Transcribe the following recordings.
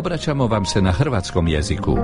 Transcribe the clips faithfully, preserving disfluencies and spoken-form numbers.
Obraćamo vam se na hrvatskom jeziku.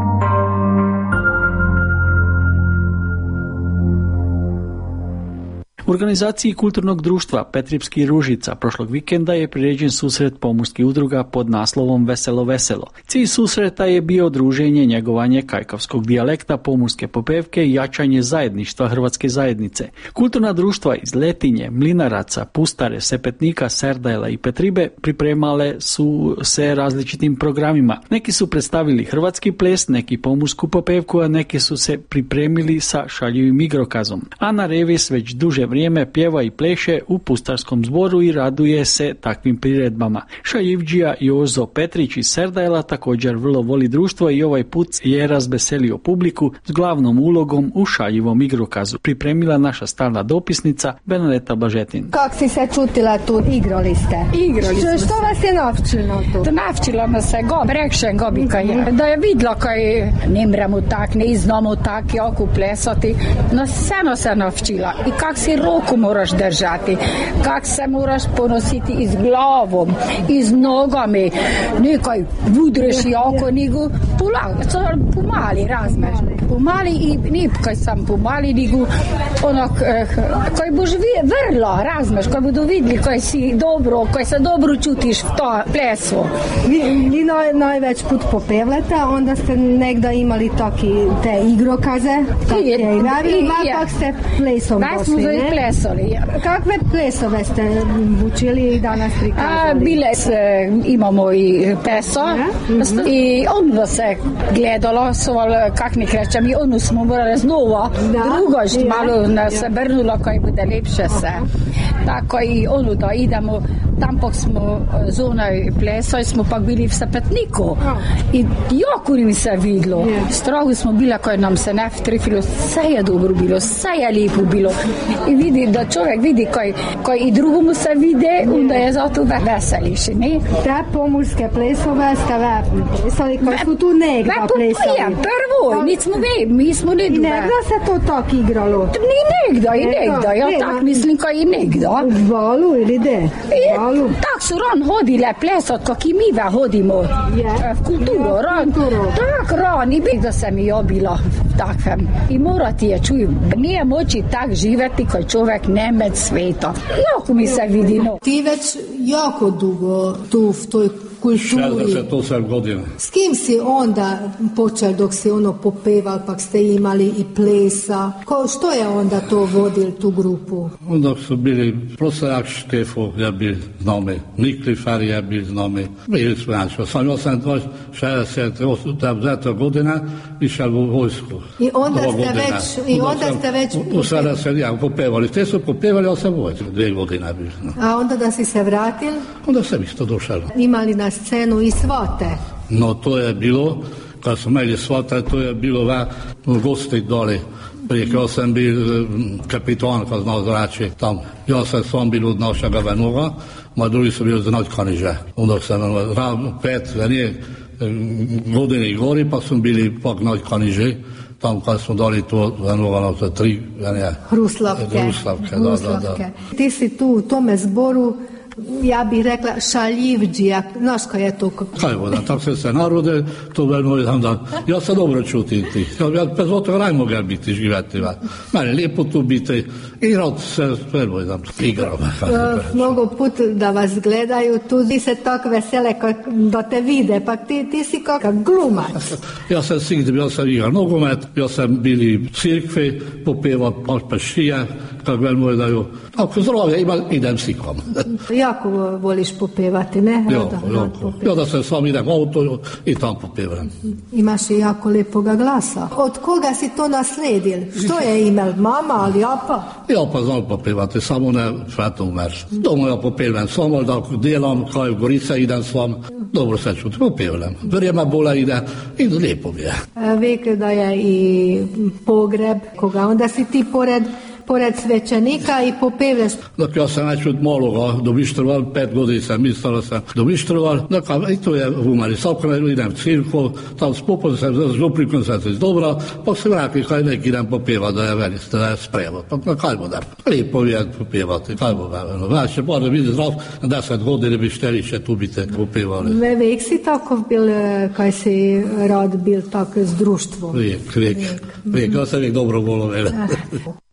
U organizaciji kulturnog društva Petripski Ružica prošlog vikenda je priređen susret pomorskih udruga pod naslovom Veselo Veselo. Cilj susreta je bio druženje, njegovanje kajkavskog dijalekta, pomorske popevke i jačanje zajedništva hrvatske zajednice. Kulturna društva iz Letinje, Mlinaraca, Pustare, Sepetnika, Serdajla i Petribe pripremale su se različitim programima. Neki su predstavili hrvatski ples, neki pomorsku popevku, a neki su se pripremili sa šaljivim igrokazom. Ana Revis već duže vrijeme pjeva i pleše u pustarskom zboru i raduje se takvim priredbama. Šaljivđija Jozo Petrić iz Serdajla također vrlo voli društvo i ovaj put je razveselio publiku s glavnom ulogom u šaljivom igrokazu. Pripremila naša stalna dopisnica Benedeta Blažetin. Kak si se čutila tu, igrali ste? Igrali smo. Što vas je navčilo tu? To navčilo me se go, brekšen gobika je. Da je vidla kaj ne mremu tak, ne iznamo tak, jako plesati. No seno se navčila. I kak si ruku moraš držati, kak se moraš ponositi iz glavom, iz nogami, nekaj vudreš jako, nego pomali, razmeš. Pomali i ne kaj sam pomali, nego ono, kaj boš vrlo, razmeš, kaj bodo videli, kaj si dobro, kaj se dobro čutiš v to plesu. Vi, vi naj, največ put popevate, onda ste nekda imali taki te igrokaze, kak je igrali, kak ste plesom došli, ne? Plesali. Kakve plesove ste učili i danas prikazali? A, bile se, imamo i pleso mm-hmm. i ono se gledalo, so, kak nek rečem, i ono smo morali znova, drugo što malo nas se brnulo, kaj bude lepše se. Tako i ono da idemo, tam pak smo zonaj plesali, smo pak bili v Sepetniku i jako mi se vidlo. Strahu smo bila, kaj nam se ne vtrefilo, vse je dobro bilo, vse je lepo bilo. I vidi, da človek vidi, kaj, kaj i drugomu se vide, onda je zato veseliši, ne? Te pomorske plesove ste ve plesali, kaj smo tu negda plesali? Ja, prvo, nic smo ve, mi smo negda. I negda se to tak igralo? Ni negda, i negda, ja tak mislim, kaj i negda. U valu ili de? Valu. Tak su ran hodile plesat, kak i mi ve hodimo v kulturo, ran. Tak ran, i bi da sam i obila takvem. I morati je čuj, nije moći tak živeti kaj čovjek ne med sveta. Jako mi se vidi, no. Ti već jako dugo tu v toj kulturi. šezdeset osam godina. S kim si onda počel dok si ono popeval, pak ste imali i plesa? Ko, što je onda to vodil, tu grupu? Onda su bili Prosajak Štefo, ja bil z nami, Niklifar je bil z nami. Bili smo, znači, osamdeset osam godina išel u vojsku. I onda ste već, i onda ste već... U sada se ja popevali, te su popevali, ja sam vojsku, dvije godine bil. No. A onda da si se vratil? Onda sam isto došao. Imali na scenu i svote? No to je bilo, kad smo imali svote, to je bilo va gosti dole. Prije kao sam bil kapitan, ko znao zrači tam. Ja sam sam bil od našega Venova, ma drugi su bili znati kaniže. Onda sam pet, nije godine gori, pa smo bili pak znati kaniže. Tam kad smo dali to Venova za tri, ne, Hruslavke. Hruslavke, da, da, da. Ti si tu u tome zboru, ja bih rekla šaljivđija, znaš kaj je to? Kaj voda, tako se se narode, to veljmo znam da, ja se dobro čutim ti, ja bez otoga raj mogla biti živjeti, meni lijepo tu biti, igrati se, veljmo znam, igrao. Mnogo put da vas gledaju, tu ti se tako vesele da te vide, pa ti, ti si kakav glumac. Ja sam sigde, ja sam igrao nogomet, ja sam bili cirkve, popeva pašija, kako veljmo da ju, ako zdravlje ima, idem sikom. Jako voliš popevati, ne? Jo, jako. Ja da se sam idem auto i tam popevam. Imaš i jako lepoga glasa. Od koga si to nasledil? Što je imel? Mama ali apa? Ja pa znam popevati, samo ne svetom verš. Doma ja popevam, samo da delam, kaj v Gorica idem s vam, dobro se čutim, popevam. Vrijeme bola ide i lijepo mi je. Vek da je i pogreb, koga onda si ti pored pored svećenika i popevali. Dok ja sam već od maloga domištroval, pet godina sam mislila sam domištroval, i to je v Umari Sokole, idem v cirkvu, tam spopod sem zelo prikoncat iz dobra, pa se vrati, kaj nek idem popevati, da je veli, da je sprejelo. Pa kaj bo da? Lepo je popevati, kaj bo veli. Veš, če pa da vidi zdrav, na deset godina bi šteli še tu bite popevali. Vek si tako bil, kaj si rad bil tako z društvom? Vek, vek, vek, ja sem vek dobro volil.